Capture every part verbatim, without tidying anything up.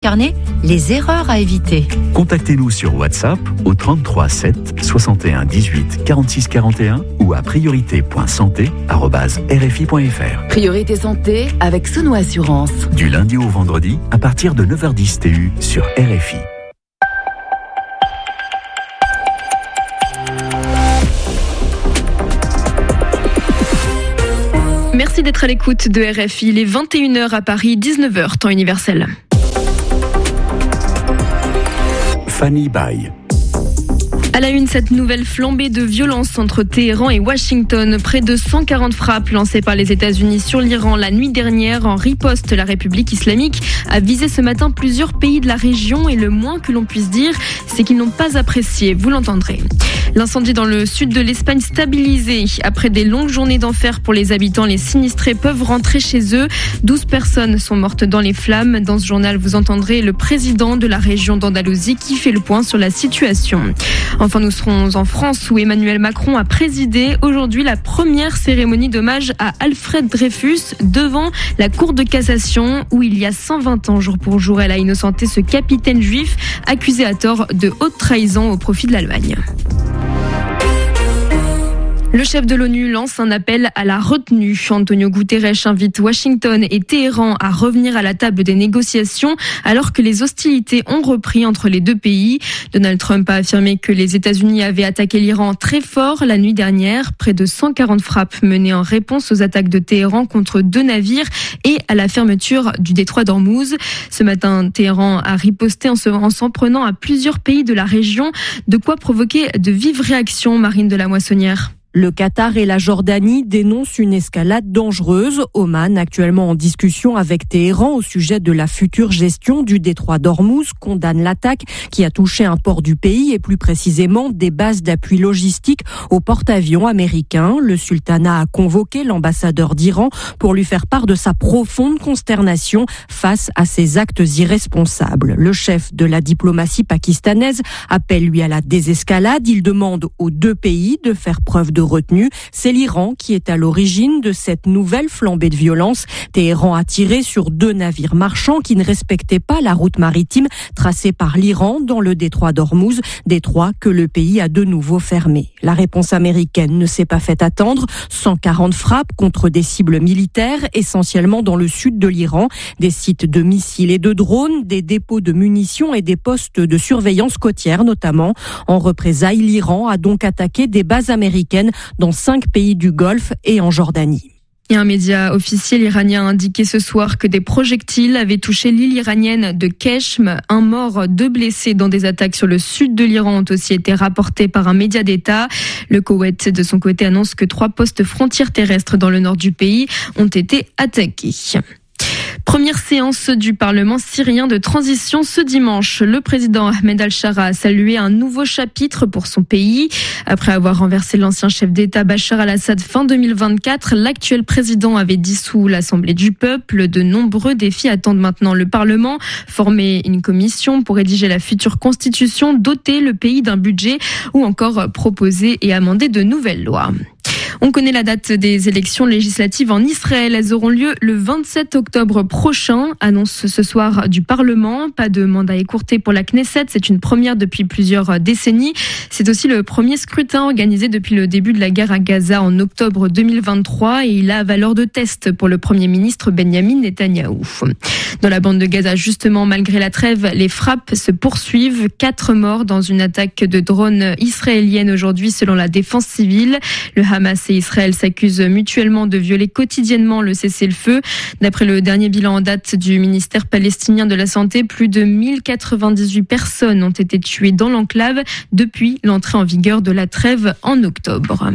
concernés, les erreurs à éviter. Contactez-nous sur WhatsApp au trente-trois sept soixante et un dix-huit quarante-six quarante et un ou à priorité point santé arobase r f i point f r. Priorité santé avec Sono Assurance. Du lundi au vendredi à partir de neuf heures dix T U sur R F I. Merci d'être à l'écoute de R F I. Il est vingt et une heures à Paris, dix-neuf heures, temps universel. Fanny Baye. À la une, cette nouvelle flambée de violence entre Téhéran et Washington. Près de cent quarante frappes lancées par les États-Unis sur l'Iran la nuit dernière. En riposte, la République islamique a visé ce matin plusieurs pays de la région et le moins que l'on puisse dire, c'est qu'ils n'ont pas apprécié. Vous l'entendrez. L'incendie dans le sud de l'Espagne stabilisé. Après des longues journées d'enfer pour les habitants, les sinistrés peuvent rentrer chez eux. douze personnes sont mortes dans les flammes. Dans ce journal, vous entendrez le président de la région d'Andalousie qui fait le point sur la situation. Enfin, nous serons en France où Emmanuel Macron a présidé aujourd'hui la première cérémonie d'hommage à Alfred Dreyfus devant la Cour de cassation où il y a cent vingt ans, jour pour jour, elle a innocenté ce capitaine juif accusé à tort de haute trahison au profit de l'Allemagne. Le chef de l'ONU lance un appel à la retenue. Antonio Guterres invite Washington et Téhéran à revenir à la table des négociations alors que les hostilités ont repris entre les deux pays. Donald Trump a affirmé que les États-Unis avaient attaqué l'Iran très fort la nuit dernière. Près de cent quarante frappes menées en réponse aux attaques de Téhéran contre deux navires et à la fermeture du détroit d'Ormuz. Ce matin, Téhéran a riposté en s'en prenant à plusieurs pays de la région. De quoi provoquer de vives réactions, Marine de la Moissonnière. Le Qatar et la Jordanie dénoncent une escalade dangereuse. Oman, actuellement en discussion avec Téhéran au sujet de la future gestion du détroit d'Ormuz, condamne l'attaque qui a touché un port du pays et plus précisément des bases d'appui logistique au porte-avions américain. Le sultanat a convoqué l'ambassadeur d'Iran pour lui faire part de sa profonde consternation face à ces actes irresponsables. Le chef de la diplomatie pakistanaise appelle lui à la désescalade. Il demande aux deux pays de faire preuve de retenue. C'est l'Iran qui est à l'origine de cette nouvelle flambée de violence. Téhéran a tiré sur deux navires marchands qui ne respectaient pas la route maritime tracée par l'Iran dans le détroit d'Ormuz, détroit que le pays a de nouveau fermé. La réponse américaine ne s'est pas fait attendre. cent quarante frappes contre des cibles militaires, essentiellement dans le sud de l'Iran, des sites de missiles et de drones, des dépôts de munitions et des postes de surveillance côtière notamment. En représailles, l'Iran a donc attaqué des bases américaines dans cinq pays du Golfe et en Jordanie. Et un média officiel iranien a indiqué ce soir que des projectiles avaient touché l'île iranienne de Keshm. Un mort, deux blessés dans des attaques sur le sud de l'Iran ont aussi été rapportés par un média d'État. Le Koweït, de son côté, annonce que trois postes frontières terrestres dans le nord du pays ont été attaqués. Première séance du Parlement syrien de transition ce dimanche. Le président Ahmed al-Shara a salué un nouveau chapitre pour son pays. Après avoir renversé l'ancien chef d'État Bachar al-Assad fin deux mille vingt-quatre, l'actuel président avait dissous l'Assemblée du peuple. De nombreux défis attendent maintenant le Parlement. Former une commission pour rédiger la future constitution, doter le pays d'un budget ou encore proposer et amender de nouvelles lois. On connaît la date des élections législatives en Israël. Elles auront lieu le vingt-sept octobre prochain, annonce ce soir du Parlement. Pas de mandat écourté pour la Knesset, c'est une première depuis plusieurs décennies. C'est aussi le premier scrutin organisé depuis le début de la guerre à Gaza en octobre deux mille vingt-trois et il a valeur de test pour le Premier ministre Benjamin Netanyahou. Dans la bande de Gaza, justement, malgré la trêve, les frappes se poursuivent. Quatre morts dans une attaque de drone israélienne aujourd'hui selon la défense civile. Le Hamas et Israël s'accusent mutuellement de violer quotidiennement le cessez-le-feu. D'après le dernier bilan en date du ministère palestinien de la Santé, plus de mille quatre-vingt-dix-huit personnes ont été tuées dans l'enclave depuis l'entrée en vigueur de la trêve en octobre.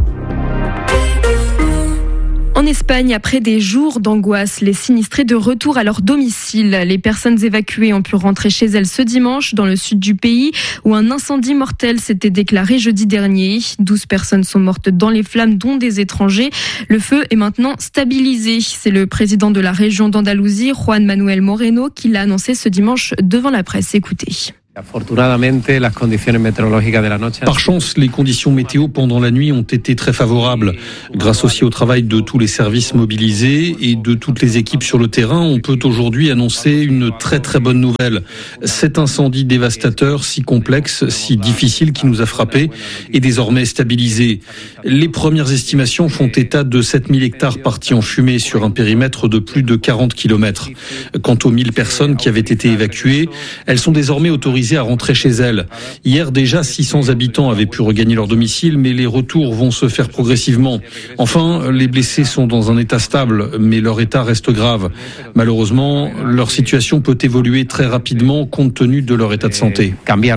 En Espagne, après des jours d'angoisse, les sinistrés de retour à leur domicile. Les personnes évacuées ont pu rentrer chez elles ce dimanche dans le sud du pays où un incendie mortel s'était déclaré jeudi dernier. douze personnes sont mortes dans les flammes, dont des étrangers. Le feu est maintenant stabilisé. C'est le président de la région d'Andalousie, Juan Manuel Moreno, qui l'a annoncé ce dimanche devant la presse. Écoutez. Par chance, les conditions météo pendant la nuit ont été très favorables. Grâce aussi au travail de tous les services mobilisés et de toutes les équipes sur le terrain, on peut aujourd'hui annoncer une très très bonne nouvelle. Cet incendie dévastateur, si complexe, si difficile qui nous a frappés, est désormais stabilisé. Les premières estimations font état de sept mille hectares partis en fumée sur un périmètre de plus de quarante kilomètres. Quant aux mille personnes qui avaient été évacuées, elles sont désormais autorisées à rentrer chez elles. Hier déjà, six cents habitants avaient pu regagner leur domicile, mais les retours vont se faire progressivement. Enfin, les blessés sont dans un état stable, mais leur état reste grave. Malheureusement, leur situation peut évoluer très rapidement compte tenu de leur état de santé.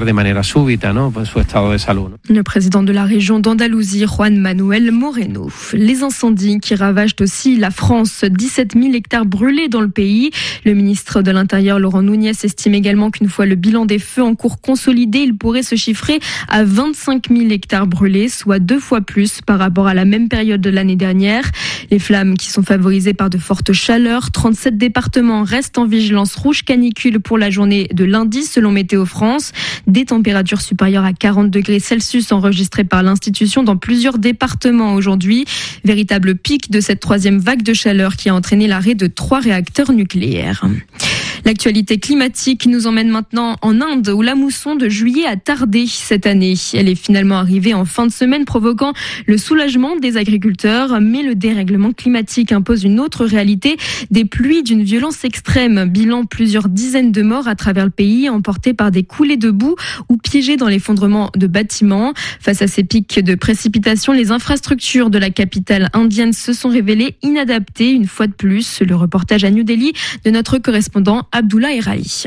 Le président de la région d'Andalousie, Juan Manuel Moreno. Les incendies qui ravagent aussi la France, dix-sept mille hectares brûlés dans le pays. Le ministre de l'Intérieur, Laurent Nunez, estime également qu'une fois le bilan des feux en cours consolidé, il pourrait se chiffrer à vingt-cinq mille hectares brûlés, soit deux fois plus par rapport à la même période de l'année dernière. Les flammes qui sont favorisées par de fortes chaleurs, trente-sept départements restent en vigilance rouge canicule pour la journée de lundi selon Météo France. Des températures supérieures à quarante degrés Celsius enregistrées par l'institution dans plusieurs départements aujourd'hui. Véritable pic de cette troisième vague de chaleur qui a entraîné l'arrêt de trois réacteurs nucléaires. L'actualité climatique nous emmène maintenant en Inde où la mousson de juillet a tardé cette année. Elle est finalement arrivée en fin de semaine provoquant le soulagement des agriculteurs. Mais le dérèglement climatique impose une autre réalité, des pluies d'une violence extrême. Bilan plusieurs dizaines de morts à travers le pays emportés par des coulées de boue ou piégés dans l'effondrement de bâtiments. Face à ces pics de précipitations, les infrastructures de la capitale indienne se sont révélées inadaptées une fois de plus. Le reportage à New Delhi de notre correspondant Abdullah Erali.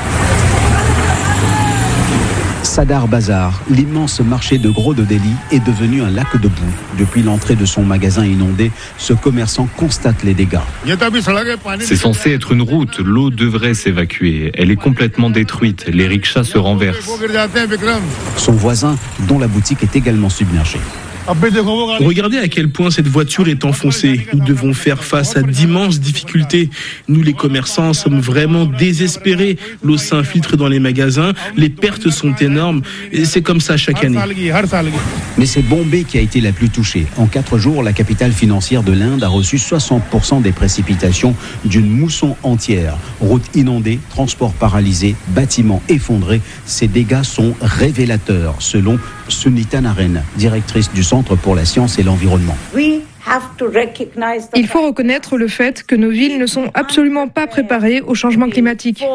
Sadar Bazar, l'immense marché de gros de Delhi, est devenu un lac de boue. Depuis l'entrée de son magasin inondé, ce commerçant constate les dégâts. C'est censé être une route, l'eau devrait s'évacuer. Elle est complètement détruite, les rickshaws se renversent. Son voisin, dont la boutique est également submergée. Regardez à quel point cette voiture est enfoncée. Nous devons faire face à d'immenses difficultés. Nous, les commerçants, sommes vraiment désespérés. L'eau s'infiltre dans les magasins, les pertes sont énormes. Et c'est comme ça chaque année. Mais c'est Bombay qui a été la plus touchée. En quatre jours, la capitale financière de l'Inde a reçu soixante pour cent des précipitations d'une mousson entière. Routes inondées, transports paralysés, bâtiments effondrés. Ces dégâts sont révélateurs, selon Sunita Naren, directrice du Centre pour la science et l'environnement. Il faut reconnaître le fait que nos villes ne sont absolument pas préparées au changement climatique.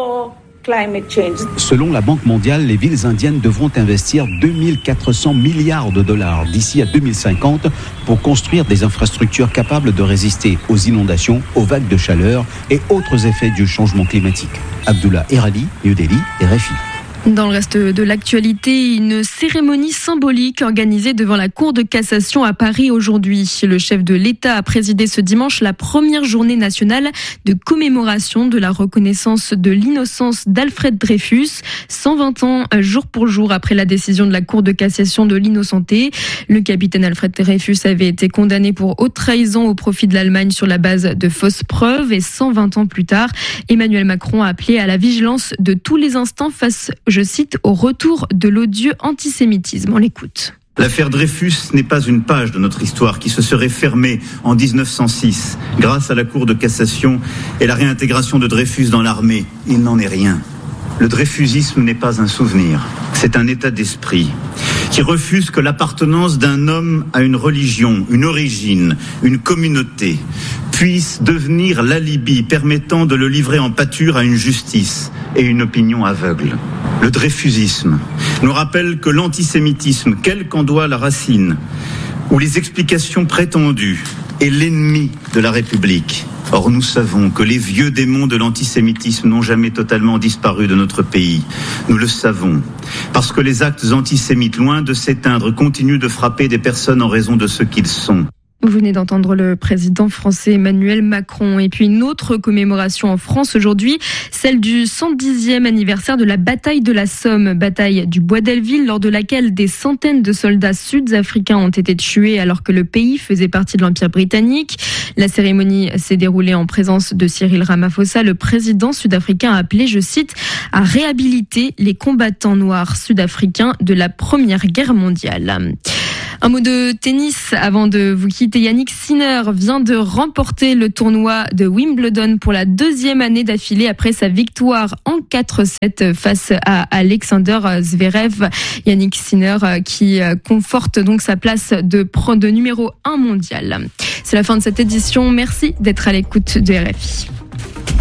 Selon la Banque mondiale, les villes indiennes devront investir deux mille quatre cents milliards de dollars d'ici à deux mille cinquante pour construire des infrastructures capables de résister aux inondations, aux vagues de chaleur et autres effets du changement climatique. Abdullah Erali, New Delhi, R F I. Dans le reste de l'actualité, une cérémonie symbolique organisée devant la Cour de cassation à Paris aujourd'hui. Le chef de l'État a présidé ce dimanche la première journée nationale de commémoration de la reconnaissance de l'innocence d'Alfred Dreyfus, cent vingt ans jour pour jour après la décision de la Cour de cassation de l'innocenté. Le capitaine Alfred Dreyfus avait été condamné pour haute trahison au profit de l'Allemagne sur la base de fausses preuves et cent vingt ans plus tard, Emmanuel Macron a appelé à la vigilance de tous les instants face, je cite, au retour de l'odieux antisémitisme. On l'écoute. L'affaire Dreyfus n'est pas une page de notre histoire qui se serait fermée en dix-neuf cent six grâce à la Cour de cassation et la réintégration de Dreyfus dans l'armée. Il n'en est rien. Le dreyfusisme n'est pas un souvenir, c'est un état d'esprit qui refuse que l'appartenance d'un homme à une religion, une origine, une communauté puisse devenir l'alibi permettant de le livrer en pâture à une justice et une opinion aveugle. Le dreyfusisme nous rappelle que l'antisémitisme, quelle qu'en soit la racine, ou les explications prétendues, est l'ennemi de la République. Or, nous savons que les vieux démons de l'antisémitisme n'ont jamais totalement disparu de notre pays. Nous le savons, parce que les actes antisémites, loin de s'éteindre, continuent de frapper des personnes en raison de ce qu'ils sont. Vous venez d'entendre le président français Emmanuel Macron. Et puis une autre commémoration en France aujourd'hui, celle du cent dixième anniversaire de la bataille de la Somme, bataille du Bois d'Elleville, lors de laquelle des centaines de soldats sud-africains ont été tués alors que le pays faisait partie de l'Empire britannique. La cérémonie s'est déroulée en présence de Cyril Ramaphosa. Le président sud-africain a appelé, je cite, à réhabiliter les combattants noirs sud-africains de la Première Guerre mondiale. Un mot de tennis avant de vous quitter. Yannick Sinner vient de remporter le tournoi de Wimbledon pour la deuxième année d'affilée après sa victoire en quatre sept face à Alexander Zverev. Yannick Sinner qui conforte donc sa place de, de numéro un mondial. C'est la fin de cette édition. Merci d'être à l'écoute de R F I.